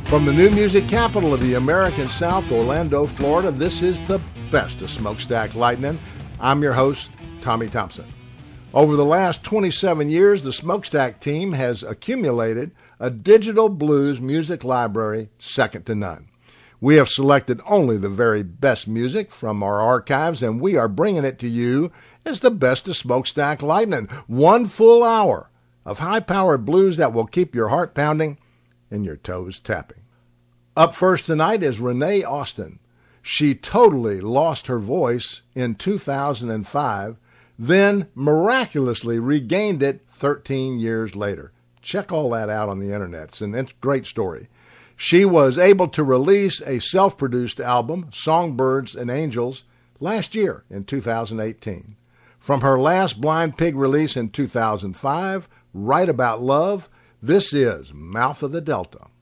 From the new music capital of the American South, Orlando, Florida, this is the best of Smokestack Lightning. I'm your host, Tommy Thompson. Over the last 27 years, the Smokestack team has accumulated a digital blues music library second to none. We have selected only the very best music from our archives, and we are bringing it to you as the best of Smokestack Lightning. 1 full hour of high-powered blues that will keep your heart pounding and your toes tapping. Up first tonight is Renee Austin. She totally lost her voice in 2005, then miraculously regained it 13 years later. Check all that out on the internet. It's a great story. She was able to release a self-produced album, Songbirds and Angels, last year in 2018. From her last Blind Pig release in 2005, Right About Love, this is Mouth of the Delta.